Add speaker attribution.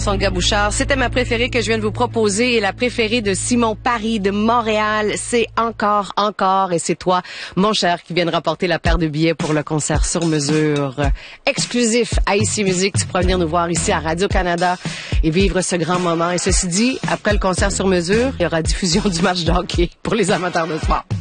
Speaker 1: Sangha Bouchard, c'était ma préférée que je viens de vous proposer et la préférée de Simon Paris de Montréal. C'est encore, et c'est toi, mon cher, qui viens de rapporter la paire de billets pour le concert sur mesure exclusif à Ici Musique. Tu pourras venir nous voir ici à Radio-Canada et vivre ce grand moment. Et ceci dit, après le concert sur mesure, il y aura diffusion du match de hockey pour les amateurs de sport.